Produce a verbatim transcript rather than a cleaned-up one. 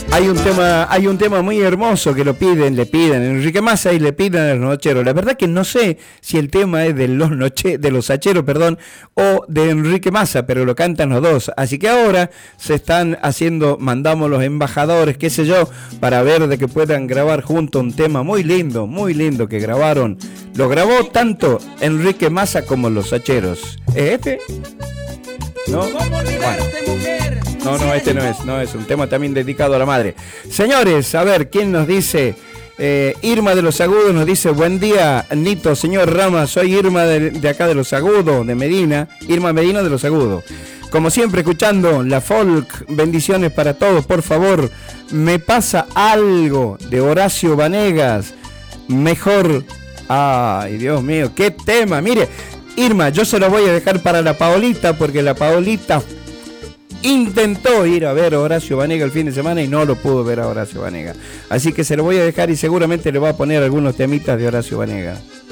Hay un tema, hay un tema muy hermoso que lo piden, le piden Enrique Massa y le piden a los nocheros. La verdad que no sé si el tema es de los noche, de los hacheros, perdón, o de Enrique Massa, pero lo cantan los dos. Así que ahora se están haciendo, mandamos los embajadores, qué sé yo, para ver de que puedan grabar juntos un tema muy lindo, muy lindo que grabaron. Lo grabó tanto Enrique Massa como los hacheros. ¿Es este? ¿No? Bueno. No, no, este no es, no es un tema también dedicado a la madre. Señores, a ver, ¿quién nos dice? Eh, Irma de los Agudos nos dice, buen día, Nito, señor Rama, soy Irma de, de acá de los Agudos, de Medina, Irma Medina de los Agudos. Como siempre, escuchando la folk, bendiciones para todos, por favor, me pasa algo de Horacio Vanegas, mejor, ay, Dios mío, qué tema, mire, Irma, yo se lo voy a dejar para la Paolita, porque la Paolita intentó ir a ver a Horacio Vanega el fin de semana y no lo pudo ver a Horacio Vanega. Así que se lo voy a dejar y seguramente le va a poner algunos temitas de Horacio Vanega.